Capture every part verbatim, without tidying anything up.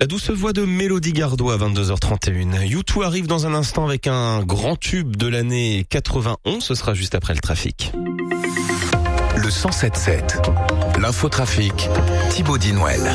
La douce voix de Mélodie Gardot à vingt-deux heures trente et une. U deux arrive dans un instant avec un grand tube de l'année quatre-vingt-onze. Ce sera juste après le trafic. Le cent sept sept. L'infotrafic. Thibaut Dinouel.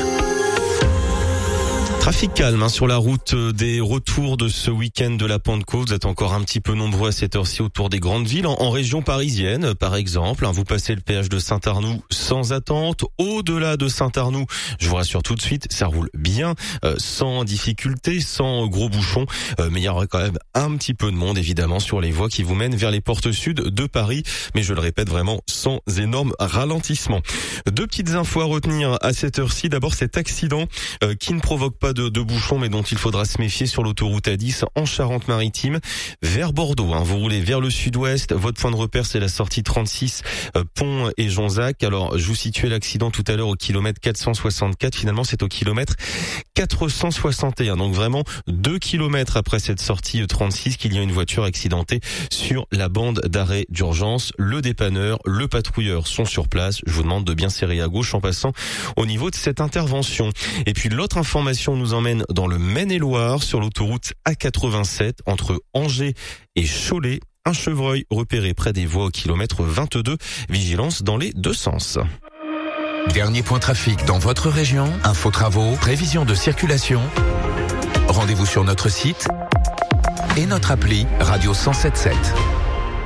Trafic calme hein, sur la route des retours de ce week-end de la Pentecôte. Vous êtes encore un petit peu nombreux à cette heure-ci autour des grandes villes. En, en région parisienne, par exemple, hein, vous passez le péage de Saint-Arnoux sans attente. Au-delà de Saint-Arnoux, je vous rassure tout de suite, ça roule bien, euh, sans difficulté, sans gros bouchons. Euh, mais il y aura quand même un petit peu de monde, évidemment, sur les voies qui vous mènent vers les portes sud de Paris. Mais je le répète, vraiment sans énorme ralentissement. Deux petites infos à retenir à cette heure-ci. D'abord, cet accident euh, qui ne provoque pas de, de bouchons, mais dont il faudra se méfier sur l'autoroute A dix en Charente-Maritime vers Bordeaux. Hein. Vous roulez vers le sud-ouest. Votre point de repère, c'est la sortie trente-six, euh, Pont et Jonzac. Alors, je vous situais l'accident tout à l'heure au kilomètre quatre cent soixante-quatre. Finalement, c'est au kilomètre quatre cent soixante et un. Donc vraiment, deux kilomètres après cette sortie trente-six qu'il y a une voiture accidentée sur la bande d'arrêt d'urgence. Le dépanneur, le patrouilleur sont sur place. Je vous demande de bien serrer à gauche en passant au niveau de cette intervention. Et puis, l'autre information nous emmène dans le Maine-et-Loire sur l'autoroute A quatre-vingt-sept entre Angers et Cholet. Un chevreuil repéré près des voies au kilomètre vingt-deux. Vigilance dans les deux sens. Dernier point trafic dans votre région. Info travaux, prévision de circulation. Rendez-vous sur notre site et notre appli Radio cent sept sept.